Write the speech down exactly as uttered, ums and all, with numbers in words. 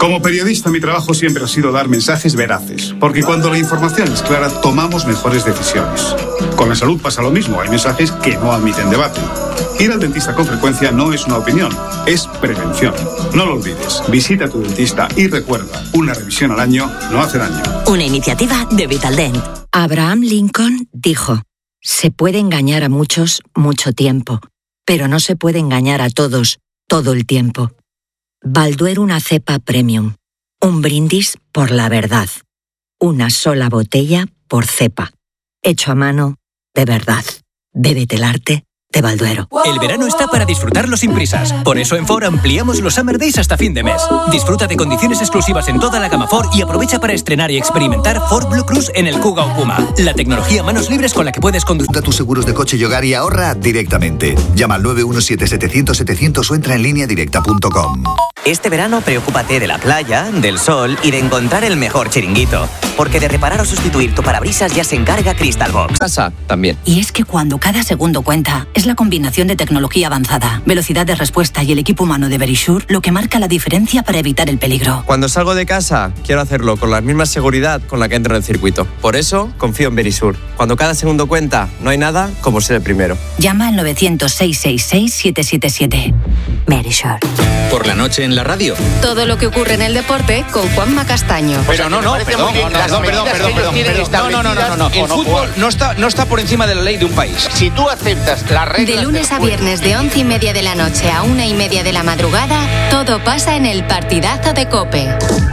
Como periodista, mi trabajo siempre ha sido dar mensajes veraces, porque cuando la información es clara, tomamos mejores decisiones. Con la salud pasa lo mismo, hay mensajes que no admiten debate. Ir al dentista con frecuencia no es una opinión, es prevención. No lo olvides, visita a tu dentista y recuerda, una revisión al año no hace daño. Una iniciativa de Vitaldent. Abraham Lincoln dijo: se puede engañar a muchos mucho tiempo, pero no se puede engañar a todos todo el tiempo. Balduero una cepa premium. Un brindis por la verdad. Una sola botella por cepa. Hecho a mano, de verdad. Bébete el arte de Balduero. El verano está para disfrutarlo sin prisas. Por eso en Ford ampliamos los Summer Days hasta fin de mes. Disfruta de condiciones exclusivas en toda la gama Ford y aprovecha para estrenar y experimentar Ford Blue Cruise en el Kuga o Puma. La tecnología manos libres con la que puedes conducir tus seguros de coche y hogar y ahorra directamente. Llama al nueve uno siete setecientos setecientos o entra en línea directa punto com. Este verano preocúpate de la playa, del sol y de encontrar el mejor chiringuito. Porque de reparar o sustituir tu parabrisas ya se encarga Crystal Box. Casa también. Y es que cuando cada segundo cuenta, es la combinación de tecnología avanzada, velocidad de respuesta y el equipo humano de Verisure lo que marca la diferencia para evitar el peligro. Cuando salgo de casa, quiero hacerlo con la misma seguridad con la que entro en el circuito. Por eso, confío en Verisure. Cuando cada segundo cuenta, no hay nada como ser el primero. Llama al novecientos, seiscientos sesenta y seis, siete siete siete. Verisure. Por la noche en la radio. Todo lo que ocurre en el deporte con Juanma Castaño. Pero no, no, perdón, no, perdón, perdón, perdón, perdón, perdón. No, no, no, no, no. El fútbol no está, no está por encima de la ley de un país. Si tú aceptas las reglas. De lunes a viernes de once y media de la noche a una y media de la madrugada, todo pasa en el partidazo de COPE.